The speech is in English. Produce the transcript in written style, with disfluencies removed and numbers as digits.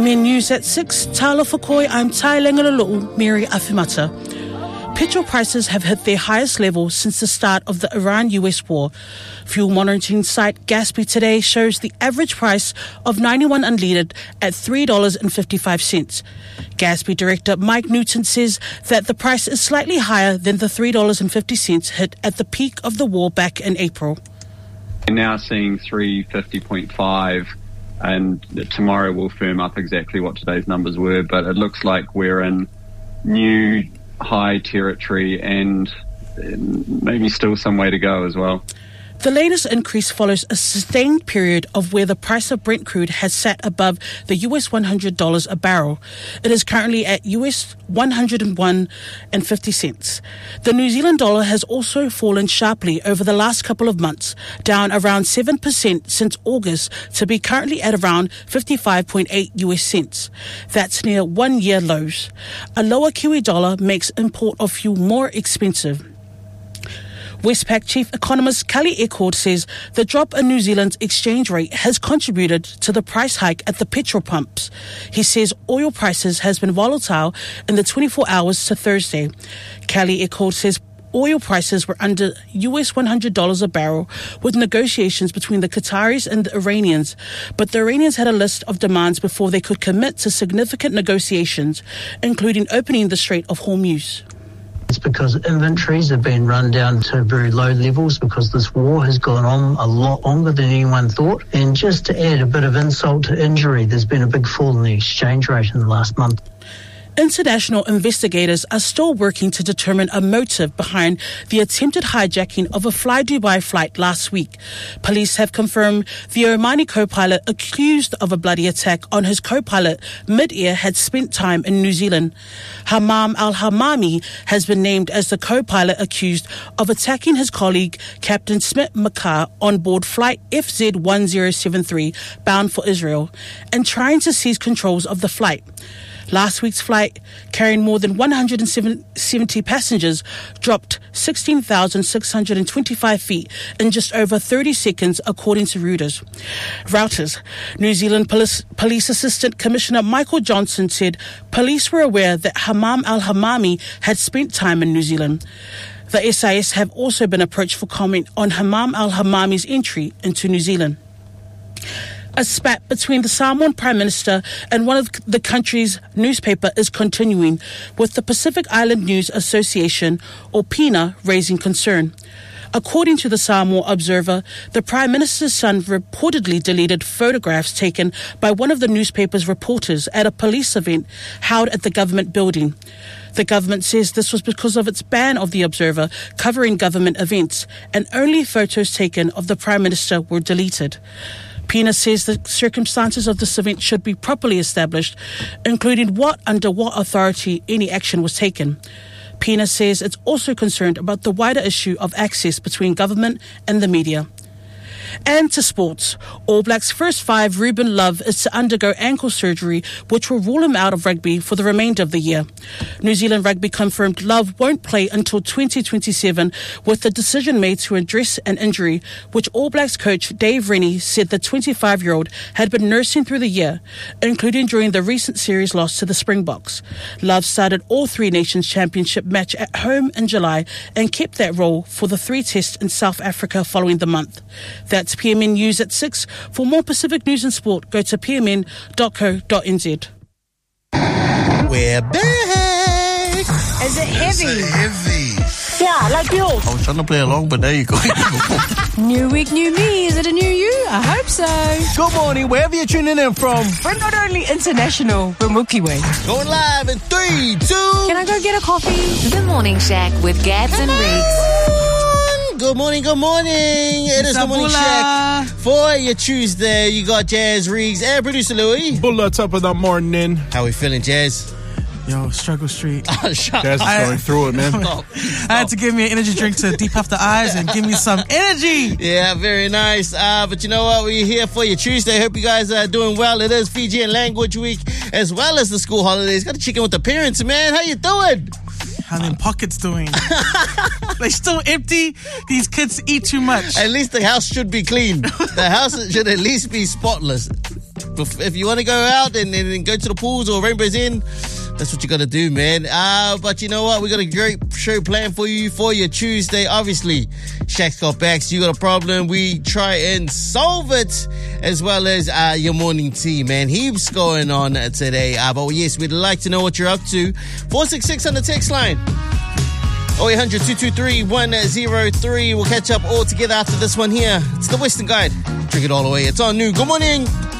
News at 6, Talo Fakoi, I'm Tai Lengalulu, Mary Afimata. Petrol prices have hit their highest level since the start of the Iran-US war. Fuel monitoring site Gaspy today shows the average price of 91 unleaded at $3.55. Gaspy director Mike Newton says that the price is slightly higher than the $3.50 hit at the peak of the war back in April. We're now seeing 350.5. And tomorrow we'll firm up exactly what today's numbers were, but it looks like we're in new high territory and maybe still some way to go as well. The latest increase follows a sustained period of where the price of Brent crude has sat above the US $100 a barrel. It is currently at US $101.50. The New Zealand dollar has also fallen sharply over the last couple of months, down around 7% since August to be currently at around 55.8 US cents. That's near 1-year lows. A lower Kiwi dollar makes import of fuel more expensive. Westpac chief economist Kelly Eckhout says the drop in New Zealand's exchange rate has contributed to the price hike at the petrol pumps. He says oil prices has been volatile in the 24 hours to Thursday. Kelly Eckhout says oil prices were under US $100 a barrel with negotiations between the Qataris and the Iranians, but the Iranians had a list of demands before they could commit to significant negotiations, including opening the Strait of Hormuz. It's because inventories have been run down to very low levels because this war has gone on a lot longer than anyone thought. And just to add a bit of insult to injury, there's been a big fall in the exchange rate in the last month. International investigators are still working to determine a motive behind the attempted hijacking of a Fly Dubai flight last week. Police have confirmed the Omani co-pilot accused of a bloody attack on his co-pilot mid-air had spent time in New Zealand. Hammam al-Hammami has been named as the co-pilot accused of attacking his colleague, Captain Smith Makar, on board flight FZ1073 bound for Israel and trying to seize controls of the flight. Last week's flight, carrying more than 170 passengers, dropped 16,625 feet in just over 30 seconds, according to Reuters. New Zealand Police Assistant Commissioner Michael Johnson said police were aware that Hammam al-Hammami had spent time in New Zealand. The SIS have also been approached for comment on Hammam al-Hammami's entry into New Zealand. A spat between the Samoan Prime Minister and one of the country's newspaper is continuing, with the Pacific Island News Association, or PINA, raising concern. According to the Samoa Observer, the Prime Minister's son reportedly deleted photographs taken by one of the newspaper's reporters at a police event held at the government building. The government says this was because of its ban of the Observer covering government events, and only photos taken of the Prime Minister were deleted. PINA says the circumstances of this event should be properly established, including under what authority any action was taken. PINA says it's also concerned about the wider issue of access between government and the media. And to sports, All Blacks first five Ruben Love is to undergo ankle surgery, which will rule him out of rugby for the remainder of the year. New Zealand Rugby confirmed Love won't play until 2027, with the decision made to address an injury, which All Blacks coach Dave Rennie said the 25-year-old had been nursing through the year, including during the recent series loss to the Springboks. Love started all Three Nations Championship match at home in July and kept that role for the 3 tests in South Africa following the month. That's PMN News at 6. For more Pacific news and sport, go to pmn.co.nz. We're back. Is it heavy? Yeah, like yours. I was trying to play along, but there you go. New week, new me. Is it a new you? I hope so. Good morning, wherever you're tuning in from. We're not only international, we're Mookie Way. Going live in 3, 2. Can I go get a coffee? The Morning Shack with Gabs and Riggs. Good morning. It is the Morning Shack for your Tuesday. You got Jazz, Riggs, and producer Louis. Bulla top of the morning. How we feeling, Jazz? Yo, struggle street. Shut Jazz is going through it, man. I had to give me an energy drink to depuff the eyes and give me some energy. Yeah, very nice. But you know what? We're here for your Tuesday. Hope you guys are doing well. It is Fijian Language Week as well as the school holidays. Got to check in with the parents, man. How you doing? How them pockets doing? They still empty. These kids eat too much. At least the house should be clean. The house should at least be spotless. if you want to go out and go to the pools or Rainbow's End, that's what you got to do, man. But you know what? We got a great show planned for you for your Tuesday. Obviously, Shaq's got backs. You got a problem. We try and solve it, as well as your morning tea, man. Heaps going on today. But yes, we'd like to know what you're up to. 466 on the text line. 0800-223-103. We'll catch up all together after this one here. It's the Western Guide. Drink it all away. It's on New. Good morning.